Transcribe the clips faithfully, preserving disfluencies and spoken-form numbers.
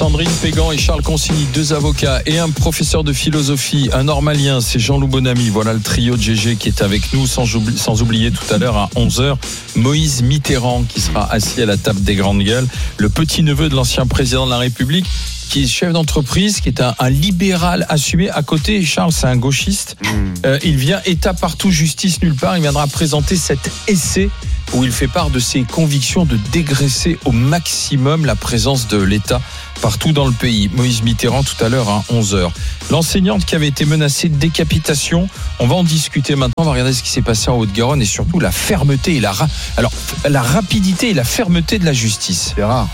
Sandrine Pégan et Charles Consigny, deux avocats et un professeur de philosophie, un normalien, c'est Jean-Loup Bonamy. Voilà le trio de G G qui est avec nous, sans, oubli- sans oublier tout à l'heure à onze heures, Moïse Mitterrand qui sera assis à la table des grandes gueules, le petit-neveu de l'ancien président de la République, qui est chef d'entreprise, qui est un, un libéral assumé. À côté, Charles, c'est un gauchiste. Mmh. Euh, il vient État partout, justice nulle part. Il viendra présenter cet essai où il fait part de ses convictions de dégraisser au maximum la présence de l'État partout dans le pays. Moïse Mitterrand tout à l'heure à onze heures. L'enseignante qui avait été menacée de décapitation, on va en discuter maintenant. On va regarder ce qui s'est passé en Haute-Garonne et surtout la fermeté et la, ra- alors, la rapidité et la fermeté de la justice. C'est rare.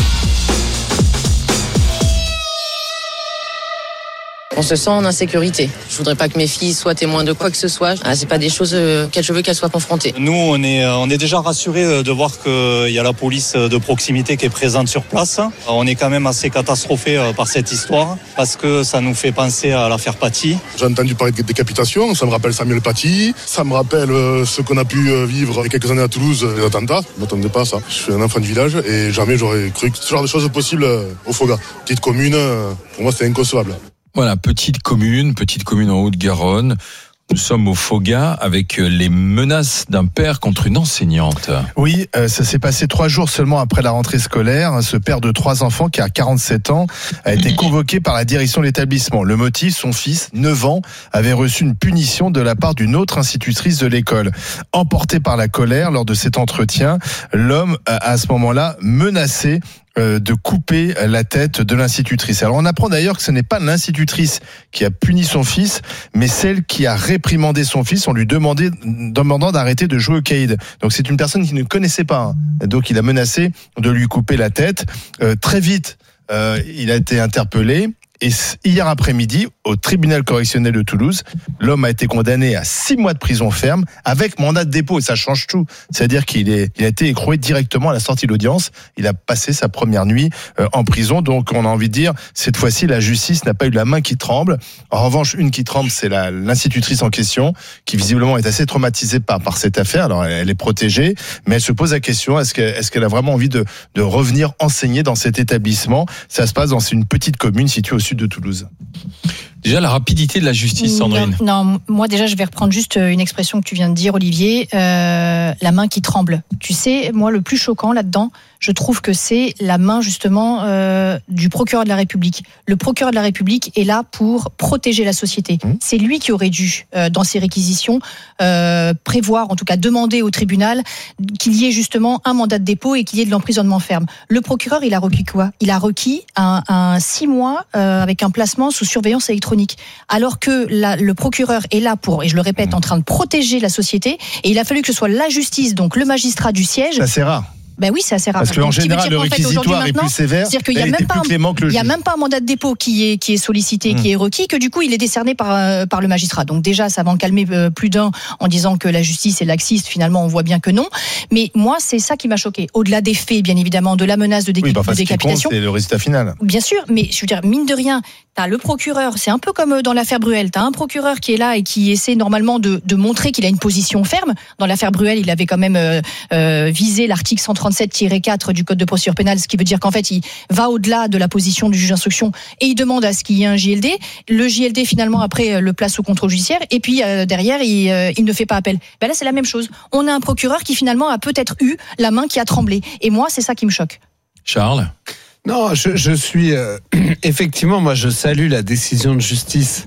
On se sent en insécurité. Je voudrais pas que mes filles soient témoins de quoi que ce soit. Ah, c'est pas des choses auxquelles je veux qu'elles soient confrontées. Nous, on est, on est déjà rassurés de voir qu'il y a la police de proximité qui est présente sur place. On est quand même assez catastrophés par cette histoire parce que ça nous fait penser à l'affaire Paty. J'ai entendu parler de décapitation, ça me rappelle Samuel Paty, ça me rappelle ce qu'on a pu vivre il y a quelques années à Toulouse, les attentats. Je ne m'attendais pas à ça. Je suis un enfant de village et jamais j'aurais cru que ce genre de choses possibles au Foga. Petite commune, pour moi, c'est inconcevable. Voilà, petite commune, petite commune en Haute-Garonne. Nous sommes au Foga avec les menaces d'un père contre une enseignante. Oui, euh, ça s'est passé trois jours seulement après la rentrée scolaire. Ce père de trois enfants qui a quarante-sept ans a été convoqué par la direction de l'établissement. Le motif, son fils, neuf ans, avait reçu une punition de la part d'une autre institutrice de l'école. Emporté par la colère lors de cet entretien, l'homme a à ce moment-là menacé de couper la tête de l'institutrice. Alors on apprend d'ailleurs que ce n'est pas l'institutrice qui a puni son fils, mais celle qui a réprimandé son fils en lui demandant, demandant d'arrêter de jouer au caïd. Donc c'est une personne qu'il ne connaissait pas. Hein. Donc il a menacé de lui couper la tête. Euh, très vite, euh, il a été interpellé. Et hier après-midi, au tribunal correctionnel de Toulouse, l'homme a été condamné à six mois de prison ferme avec mandat de dépôt. Et ça change tout. C'est-à-dire qu'il est, il a été écroué directement à la sortie de l'audience. Il a passé sa première nuit euh, en prison. Donc on a envie de dire, cette fois-ci, la justice n'a pas eu la main qui tremble. En revanche, une qui tremble, c'est la, l'institutrice en question, qui visiblement est assez traumatisée par, par cette affaire. Alors elle, elle est protégée, mais elle se pose la question, est-ce qu'elle, est-ce qu'elle a vraiment envie de, de revenir enseigner dans cet établissement ? Ça se passe dans une petite commune située au sud de Toulouse. Déjà, la rapidité de la justice, Sandrine. Non, non, moi déjà, je vais reprendre juste une expression que tu viens de dire, Olivier, euh, la main qui tremble. Tu sais, moi, le plus choquant là-dedans, je trouve que c'est la main justement euh, du procureur de la République. Le procureur de la République est là pour protéger la société. Mmh. C'est lui qui aurait dû, euh, dans ses réquisitions, euh, prévoir, en tout cas demander au tribunal qu'il y ait justement un mandat de dépôt et qu'il y ait de l'emprisonnement ferme. Le procureur, il a requis quoi ? Il a requis un, un six mois euh, avec un placement sous surveillance électronique. Alors que la, le procureur est là pour, et je le répète, en train de protéger la société, et il a fallu que ce soit la justice, donc le magistrat du siège. Ça, c'est rare. Ben oui, c'est assez rare. Parce qu'en général, le réquisitoire est plus sévère. C'est-à-dire qu'il n'y a même pas, il y a même pas un mandat de dépôt qui est qui est sollicité, mmh. qui est requis, que du coup il est décerné par euh, par le magistrat. Donc déjà, ça va en calmer euh, plus d'un en disant que la justice est laxiste. Finalement, on voit bien que non. Mais moi, c'est ça qui m'a choqué. Au-delà des faits, bien évidemment, de la menace de, dé- oui, bah, de décapitation. C'est le résultat final. Bien sûr, mais je veux dire, mine de rien, t'as le procureur. C'est un peu comme dans l'affaire Bruel. T'as un procureur qui est là et qui essaie normalement de de montrer qu'il a une position ferme. Dans l'affaire Bruel, il avait quand même euh, euh, visé l'article cent trente-sept tiret quatre du code de procédure pénale, ce qui veut dire qu'en fait il va au-delà de la position du juge d'instruction et il demande à ce qu'il y ait un J L D. Le J L D finalement après le place au contrôle judiciaire et puis euh, derrière il, euh, il ne fait pas appel. Ben là c'est la même chose. On a un procureur qui finalement a peut-être eu la main qui a tremblé. Et moi c'est ça qui me choque. Charles ? Non, je, je suis euh, effectivement, moi je salue la décision de justice.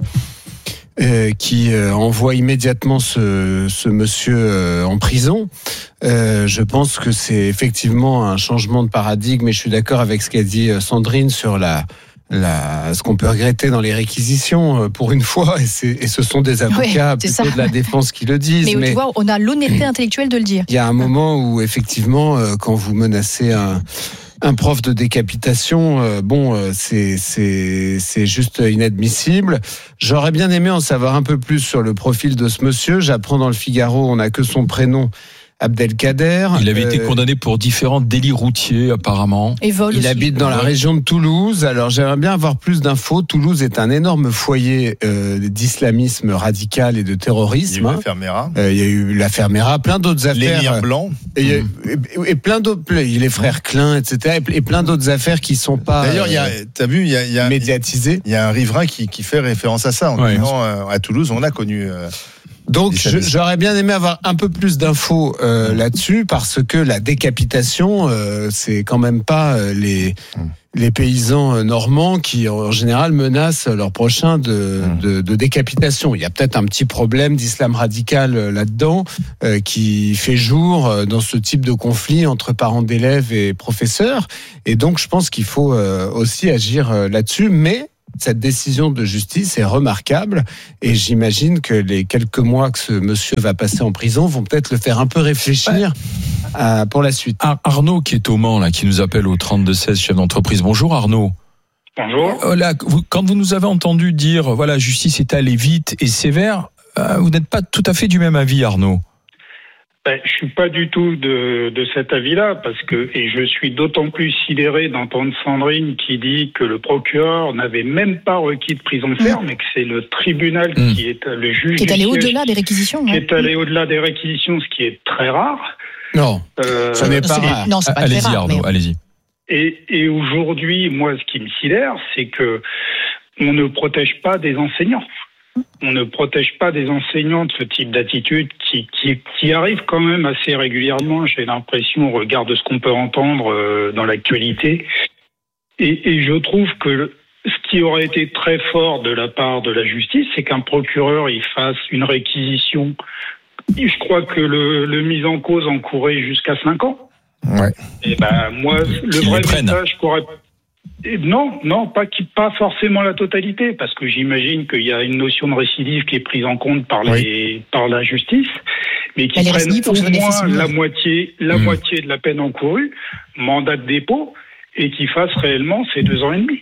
Euh, qui euh, envoie immédiatement ce, ce monsieur euh, en prison. Euh, je pense que c'est effectivement un changement de paradigme et je suis d'accord avec ce qu'a dit Sandrine sur la, la, ce qu'on peut regretter dans les réquisitions pour une fois, et, c'est, et ce sont des avocats oui, plutôt de la défense qui le disent. Mais, mais tu vois, on a l'honnêteté intellectuelle de le dire. Il y a un moment où effectivement, quand vous menacez un Un prof de décapitation, euh, bon, euh, c'est c'est c'est juste inadmissible. J'aurais bien aimé en savoir un peu plus sur le profil de ce monsieur. J'apprends dans le Figaro, on n'a que son prénom, Abdelkader. Il avait euh, été condamné pour différents délits routiers, apparemment. Et vol Il aussi. habite dans la région de Toulouse. Alors j'aimerais bien avoir plus d'infos. Toulouse est un énorme foyer euh, d'islamisme radical et de Il y a eu terrorisme. l'affaire Mera. Euh, il y a eu l'affaire Mera, plein d'autres affaires. L'émir blanc. Et, il y a- et, et plein d'autres, les frères Klein, et cetera. Et plein d'autres affaires qui sont pas D'ailleurs, il y a, euh, t'as vu, il y a, il y a, médiatisées. il y a un riverain qui, qui fait référence à ça en Ouais. disant euh, à Toulouse, on a connu. euh, Donc Des je- services. j'aurais bien aimé avoir un peu plus d'infos euh, là-dessus parce que la décapitation, euh, c'est quand même pas euh, les les paysans euh, normands qui en général menacent leurs prochains de, Mm. de, de décapitation. Il y a peut-être un petit problème d'islam radical euh, là-dedans euh, qui fait jour euh, dans ce type de conflit entre parents d'élèves et professeurs. Et donc je pense qu'il faut euh, aussi agir euh, là-dessus, mais cette décision de justice est remarquable et j'imagine que les quelques mois que ce monsieur va passer en prison vont peut-être le faire un peu réfléchir à- pour la suite. Ar- Arnaud qui est au Mans, là, qui nous appelle au trente-deux seize, chef d'entreprise. Bonjour Arnaud. Bonjour. Euh, là, vous- quand vous nous avez entendu dire, voilà, justice est allée vite et sévère, euh, vous n'êtes pas tout à fait du même avis, Arnaud. Ben, je suis pas du tout de, de cet avis-là, parce que, et je suis d'autant plus sidéré d'entendre Sandrine qui dit que le procureur n'avait même pas requis de prison ferme, et que c'est le tribunal Mmh. qui est le juge Qui est du allé siège au-delà des réquisitions. qui ouais. est allé au-delà des réquisitions, ce qui est très rare. Non, Euh, ce n'est pas C'est- rare. Non, c'est pas très Allez-y rare, Arnaud, mais- allez-y. Et, et aujourd'hui, moi, ce qui me sidère, c'est que on ne protège pas des enseignants. On ne protège pas des enseignants de ce type d'attitude qui, qui, qui arrive quand même assez régulièrement, j'ai l'impression, au regard de ce qu'on peut entendre euh, dans l'actualité. Et, et je trouve que le- ce qui aurait été très fort de la part de la justice, c'est qu'un procureur il fasse une réquisition. Je crois que le, le mis en cause encourait jusqu'à cinq ans. Ouais. Et ben moi, le Qu'ils vrai les prennent. message qu'aurait Et non, non, pas qui, pas forcément la totalité, parce que j'imagine qu'il y a une notion de récidive qui est prise en compte par les, par la justice, mais qui Mais les prennent récidives, faut que ce au soit des moins faits similaires. la moitié, la Mmh. moitié de la peine encourue, mandat de dépôt, et qui fassent réellement ces deux ans et demi.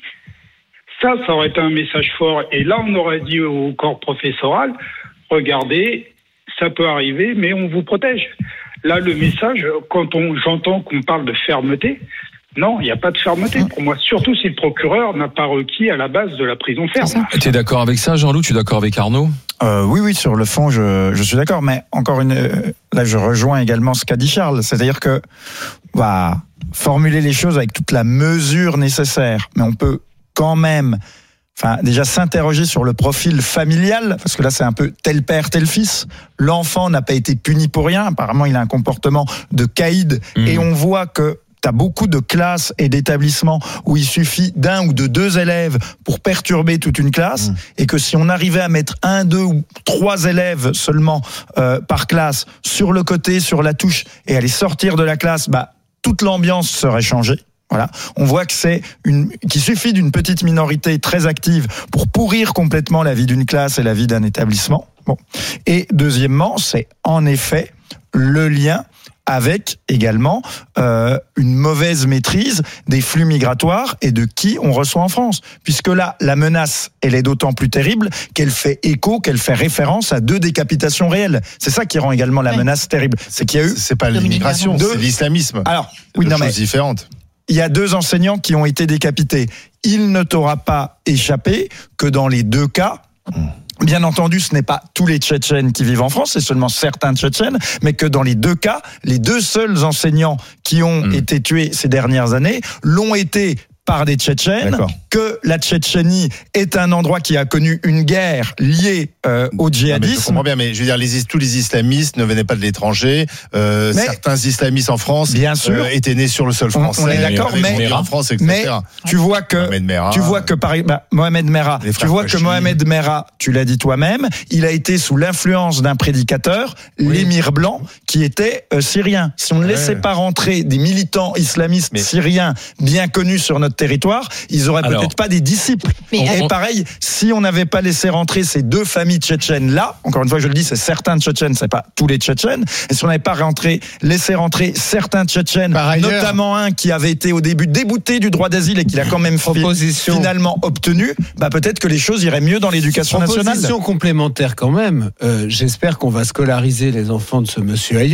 Ça, ça aurait été un message fort. Et là, on aurait dit au corps professoral, regardez, ça peut arriver, mais on vous protège. Là, le message, quand on, j'entends qu'on parle de fermeté, non, il n'y a pas de fermeté pour moi. Surtout si le procureur n'a pas requis à la base de la prison ferme. Tu es d'accord avec ça, Jean-Loup? Tu es d'accord avec Arnaud? Euh, oui, oui, sur le fond, je, je suis d'accord, mais encore une, euh, là, je rejoins également ce qu'a dit Charles, c'est-à-dire que on va formuler les choses avec toute la mesure nécessaire, mais on peut quand même, enfin, déjà s'interroger sur le profil familial, parce que là, c'est un peu tel père, tel fils. L'enfant n'a pas été puni pour rien. Apparemment, il a un comportement de caïd, Mmh. et on voit que t'as beaucoup de classes et d'établissements où il suffit d'un ou de deux élèves pour perturber toute une classe, Mmh. et que si on arrivait à mettre un, deux ou trois élèves seulement euh, par classe sur le côté, sur la touche, et à les sortir de la classe, bah toute l'ambiance serait changée. Voilà, on voit que c'est une, qu'il suffit d'une petite minorité très active pour pourrir complètement la vie d'une classe et la vie d'un établissement. Bon. Et deuxièmement, c'est en effet le lien avec également euh, une mauvaise maîtrise des flux migratoires et de qui on reçoit en France. Puisque là, la menace, elle est d'autant plus terrible qu'elle fait écho, qu'elle fait référence à deux décapitations réelles. C'est ça qui rend également la Ouais. menace terrible. C'est qu'il y a eu... C'est pas Dominique l'immigration, Bernard. c'est l'islamisme. Alors, C'est oui, deux non mais choses différentes. il y a deux enseignants qui ont été décapités. Il ne t'aura pas échappé que dans les deux cas, bien entendu, ce n'est pas tous les Tchétchènes qui vivent en France, c'est seulement certains Tchétchènes, mais que dans les deux cas, les deux seuls enseignants qui ont Mmh. été tués ces dernières années l'ont été par des Tchétchènes, D'accord. que la Tchétchénie est un endroit qui a connu une guerre liée euh, au Non, mais je djihadisme. comprends bien, mais je veux dire, les, tous les islamistes ne venaient pas de l'étranger. Euh, Mais- certains islamistes en France Bien sûr. euh, étaient nés sur le sol On- on français. est d'accord, avaient mais- grandi en France, mais et cetera. tu vois que Mohamed Merah. Tu vois que par bah, Mohamed Merah, Les tu frères vois que Kouachi. Mohamed Merah, tu l'as dit toi-même, il a été sous l'influence d'un prédicateur, l'émir blanc, qui était euh, syrien. Si on ne Ouais. laissait pas rentrer des militants islamistes Mais- syriens bien connus sur notre territoire, ils auraient Alors. peut-être pas des disciples. Mais Et on- pareil, si on n'avait pas laissé rentrer ces deux familles tchétchènes là, encore une fois je le dis, c'est certains Tchétchènes, c'est pas tous les Tchétchènes, et si on n'avait pas rentré, laissé rentrer certains Tchétchènes, Par ailleurs- notamment un qui avait été au début débouté du droit d'asile et qui l'a quand même fi- Proposition. finalement obtenu, bah peut-être que les choses iraient mieux dans l'éducation nationale. Proposition complémentaire quand même. Euh, j'espère qu'on va scolariser les enfants de ce monsieur ailleurs.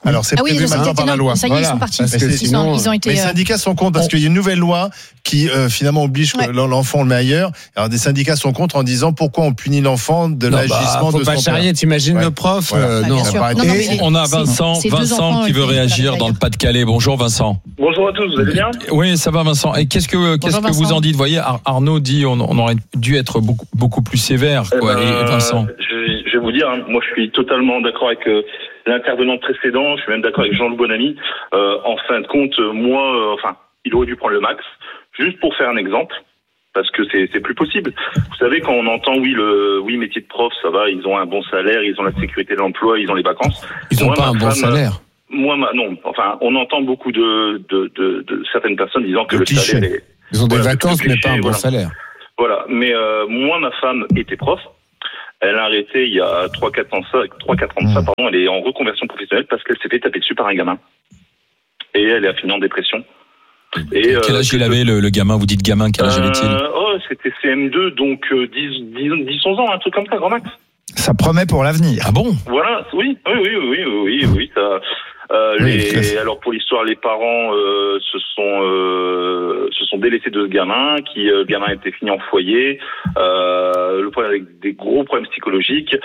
Alors c'est Ah oui, prévu ça, maintenant c'était par la énorme. loi. Ça y est, ils sont partis. Parce que Ils, sinon, sont, ils ont été. Les euh, syndicats sont contre parce qu'il y a une nouvelle loi qui euh, finalement oblige que Ouais. l'enfant le met ailleurs. Alors des syndicats sont contre en disant pourquoi on punit l'enfant de Non, l'agissement bah, de faut pas son charrier, t'imagines Ouais. le prof Voilà. euh, Ah, non. bien sûr. ça Non, non, paraît- mais- On a c'est- Vincent, c'est deux Vincent enfants qui veut et- réagir dans le Pas-de-Calais. Bonjour Vincent. Bonjour à tous, vous allez bien? Oui, ça va Vincent. Et qu'est-ce que qu'est-ce que Vincent. vous en dites? Vous voyez, Ar- Arnaud dit on, on aurait dû être beaucoup beaucoup plus sévère, quoi. Eh ben, Et Vincent. je, je vais vous dire, hein, moi je suis totalement d'accord avec euh, l'intervenant précédent, je suis même d'accord avec Jean-Loup Bonamy. Euh, en fin de compte, euh, moi, euh, enfin, il aurait dû prendre le max, juste pour faire un exemple. Parce que c'est c'est plus possible. Vous savez, quand on entend oui le oui métier de prof, ça va, ils ont un bon salaire, ils ont la sécurité de l'emploi, ils ont les vacances. Ils ont Moi, pas ma un bon femme, salaire. Moi, ma, non, enfin, on entend beaucoup de de, de, de certaines personnes disant que Le le cliché. salaire est Ils ont des Voilà, vacances, le mais pas un cliché, bon voilà. salaire. Voilà, mais euh, moi, ma femme était prof. Elle a arrêté il y a trois quatre ans, ça, trois quatre ans de ça, Mmh. pardon. Elle est en reconversion professionnelle parce qu'elle s'est fait taper dessus par un gamin. Et elle a fini en dépression. Et, Quel euh, âge il avait le, le gamin? Vous dites gamin, quel âge avait-il? euh, Oh, c'était C M deux, donc euh, dix, dix, dix, onze ans, un truc comme ça, grand max. Ça promet pour l'avenir. Ah bon? Voilà, oui, oui, oui, oui, oui, oui, oui, ça. Euh, Oui, les, c'est- alors pour l'histoire, les parents euh, se sont euh, se sont délaissés de ce gamin, qui euh, le gamin était fini en foyer, euh, le problème avec des gros problèmes psychologiques,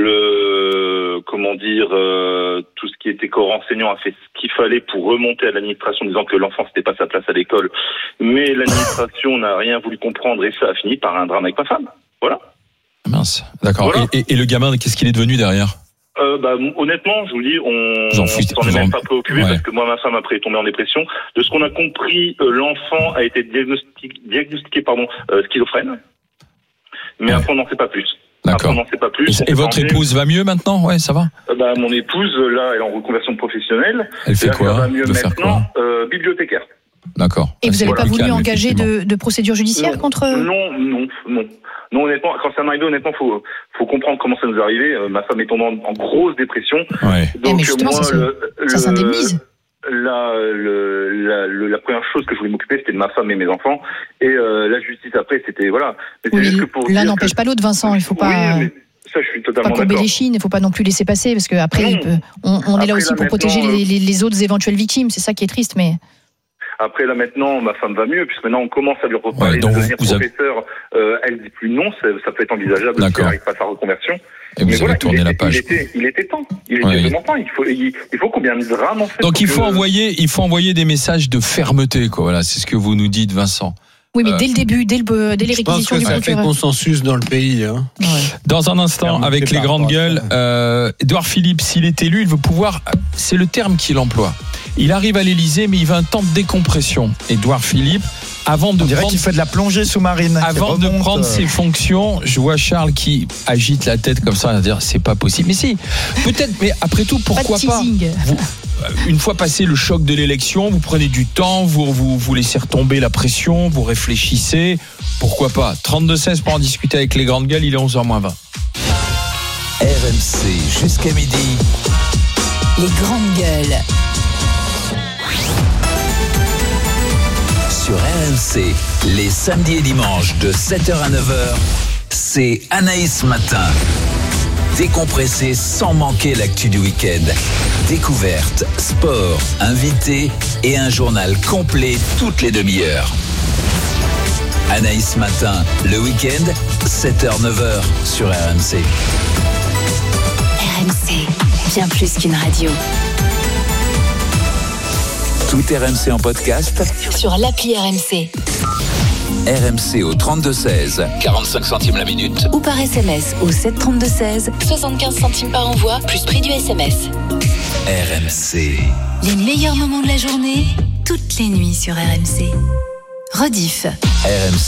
le comment dire, euh, tout ce qui était corps enseignant a fait ce qu'il fallait pour remonter à l'administration, disant que l'enfant c'était pas sa place à l'école, mais l'administration n'a rien voulu comprendre et ça a fini par un drame avec ma femme. Voilà. Mince. D'accord. Voilà. Et, et- et le gamin, qu'est-ce qu'il est devenu derrière? Euh, bah, honnêtement, je vous dis, on Vous en on foutez- s'en est vous en- même pas préoccupé Ouais. parce que moi, ma femme après est tombée en dépression. De ce qu'on a compris, euh, l'enfant a été diagnostiqué, diagnostiqué pardon, euh, schizophrène. Mais Ouais. après, on n'en sait pas plus. Après, D'accord. on n'en sait pas plus. Et, On et s'est votre rendu- épouse va mieux maintenant? Ouais, ça va. Euh, bah, mon épouse, là, elle est en reconversion professionnelle. Elle fait Là, quoi? ça va mieux Elle veut faire maintenant. Euh, bibliothécaire. D'accord. Et vous Ah, c'est n'avez pas plus voulu calme, engager effectivement. de, de procédure judiciaire Non, contre. Non, non, non. Non, honnêtement, quand ça m'est arrivé, honnêtement, faut, faut comprendre comment ça nous est arrivé. Euh, ma femme est tombée en, en grosse dépression. Ouais. Donc, mais justement, moi, ça se- le, ça le- s'indemnise. La, le, la, le- la première chose que je voulais m'occuper, c'était de ma femme et mes enfants. Et euh, la justice après, c'était voilà. Mais c'est Oui, juste que pour l'un dire n'empêche que- pas l'autre, Vincent. Il faut pas. Oui, mais ça, je suis Pas totalement courber d'accord. les chines, il ne faut pas non plus laisser passer parce qu'après, Non. il peut- on, on est là Après, aussi là, pour protéger maintenant, les, les- les autres éventuelles victimes. C'est ça qui est triste, mais Après, là, maintenant, ma femme va mieux, puisque maintenant, on commence à lui reparler Ouais, donc de vous- devenir vous avez- professeur. Euh, elle dit plus non, ça, ça peut être envisageable si D'accord. elle n'arrive pas à sa reconversion. Et vous Mais avez voilà, tourné il la était, page. Il était, il était temps. Il était Ouais. vraiment temps. Il faut, il, il faut combien de drames, en fait. Donc pour il faut que- envoyer, il faut envoyer des messages de fermeté, quoi. Voilà, c'est ce que vous nous dites, Vincent. oui, mais Euh, dès le début, dès, le, dès les Je pense réquisitions que du ça fait procureur. consensus dans le pays. Hein. Ouais. Dans un instant, Fermeté avec les par grandes rapport à gueules, ça. euh, Édouard Philippe, s'il est élu, il veut pouvoir. C'est le terme qu'il emploie. Il arrive à l'Élysée, mais il veut un temps de décompression. Édouard Philippe, avant de On dirait prendre. qu'il fait de la plongée sous-marine. qui Avant de remonte, prendre euh, ses fonctions, je vois Charles qui agite la tête comme ça, à dire c'est pas possible. Mais si, peut-être, mais après tout, Pas de pourquoi pas, teasing. vous, euh, une fois passé le choc de l'élection, vous prenez du temps, vous, vous, vous laissez retomber la pression, vous réfléchissez, pourquoi pas. trente-deux seize pour en discuter avec les grandes gueules, il est onze heures moins vingt. R M C jusqu'à midi. Les grandes gueules. Sur R M C, les samedis et dimanches de sept heures à neuf heures, c'est Anaïs Matin. Décompressé sans manquer l'actu du week-end. Découverte, sport, invité et un journal complet toutes les demi-heures. Anaïs Matin, le week-end, sept heures neuf heures sur R M C. R M C, bien plus qu'une radio. Tout R M C en podcast, Sur l'appli R M C R M C au trente-deux seize, quarante-cinq centimes la minute. ou par S M S au sept trente-deux seize, soixante-quinze centimes par envoi, plus prix du S M S. R M C. Les meilleurs moments de la journée, toutes les nuits sur R M C. Rediff. R M C.